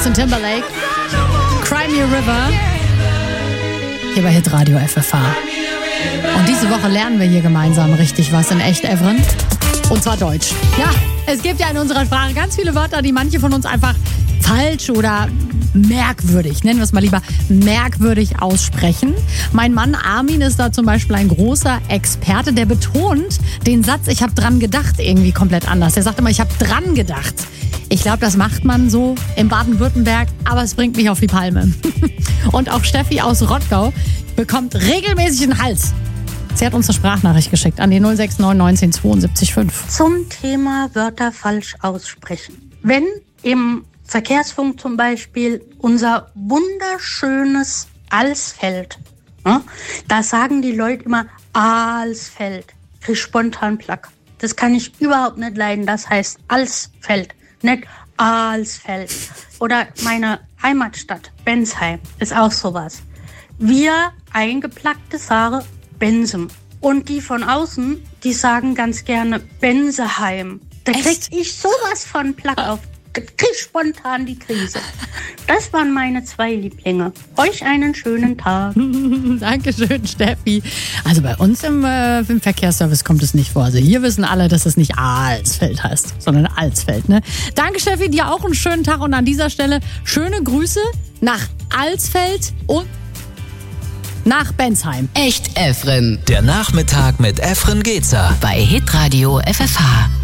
Justin Timberlake. Cry Me a River. Hier bei Hitradio FFH. Und diese Woche lernen wir hier gemeinsam richtig was in echt, Evren. Und zwar Deutsch. Ja, es gibt ja in unserer Sprache ganz viele Wörter, die manche von uns einfach falsch oder merkwürdig, nennen wir es mal lieber, merkwürdig aussprechen. Mein Mann Armin ist da zum Beispiel ein großer Experte, der betont den Satz, ich habe dran gedacht, irgendwie komplett anders. Der sagt immer, ich habe dran gedacht. Ich glaube, das macht man so in Baden-Württemberg, aber es bringt mich auf die Palme. Und auch Steffi aus Rottgau bekommt regelmäßig einen Hals. Sie hat uns eine Sprachnachricht geschickt an die 069 19 72 5. Zum Thema Wörter falsch aussprechen. Wenn im Verkehrsfunk zum Beispiel unser wunderschönes Alsfeld, ne, da sagen die Leute immer Alsfeld. Krieg spontan Plack. Das kann ich überhaupt nicht leiden. Das heißt Alsfeld, nicht Alsfeld. Oder meine Heimatstadt Bensheim ist auch sowas. Wir Eingeplackte sagen Bensum. Und die von außen, die sagen ganz gerne Benseheim. Da krieg ich sowas von Plack auf. Da krieg ich spontan die Krise. Das waren meine 2 Lieblinge. Euch einen schönen Tag. Dankeschön, Steffi. Also bei uns im Verkehrsservice kommt es nicht vor. Also hier wissen alle, dass es nicht Alsfeld heißt, sondern Alsfeld. Ne? Danke, Steffi. Dir auch einen schönen Tag. Und an dieser Stelle schöne Grüße nach Alsfeld und nach Bensheim. Echt Evren. Der Nachmittag mit Evren Gezer. Bei Hitradio FFH.